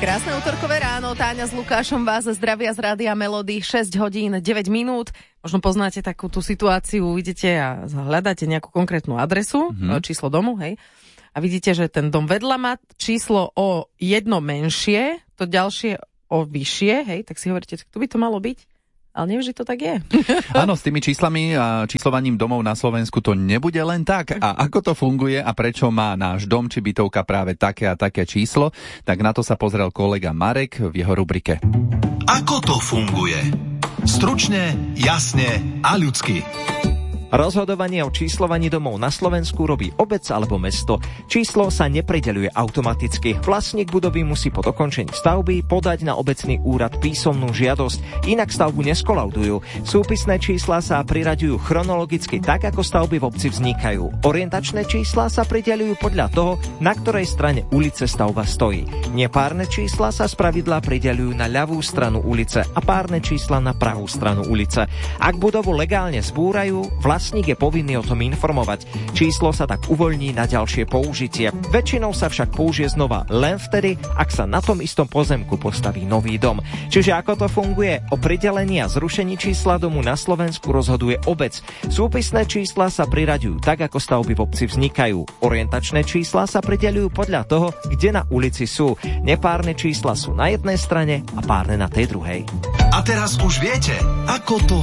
Krásne útorkové ráno, Táňa s Lukášom vás zdravia z Rádia Melody, 6 hodín 9 minút. Možno poznáte takú tú situáciu, idete a hľadáte nejakú konkrétnu adresu, číslo domu, hej. A vidíte, že ten dom vedľa má číslo o jedno menšie, to ďalšie o vyššie, hej, tak si hovoríte, tu by to malo byť. Ale nevždy to tak je. Áno, s tými číslami a číslovaním domov na Slovensku to nebude len tak. A ako to funguje a prečo má náš dom či bytovka práve také a také číslo, tak na to sa pozrel kolega Marek v jeho rubrike. Ako to funguje? Stručne, jasne a ľudsky. Rozhodovanie o číslovaní domov na Slovensku robí obec alebo mesto. Číslo sa neprideľuje automaticky. Vlastník budovy musí po dokončení stavby podať na obecný úrad písomnú žiadosť, inak stavbu neskolaudujú. Súpisné čísla sa priraďujú chronologicky tak, ako stavby v obci vznikajú. Orientačné čísla sa prideľujú podľa toho, na ktorej strane ulice stavba stojí. Nepárne čísla sa spravidla prideľujú na ľavú stranu ulice a párne čísla na pravú stranu ulice. Ak budovu legálne zbúrajú, vlastník je povinný o tom informovať. Číslo sa tak uvoľní na ďalšie použitie. Väčšinou sa však použije znova len vtedy, ak sa na tom istom pozemku postaví nový dom. Čiže ako to funguje? O pridelení a zrušení čísla domu na Slovensku rozhoduje obec. Súpisné čísla sa priraďujú tak, ako stavby v obci vznikajú. Orientačné čísla sa prideľujú podľa toho, kde na ulici sú. Nepárne čísla sú na jednej strane a párne na tej druhej. A teraz už viete, ako to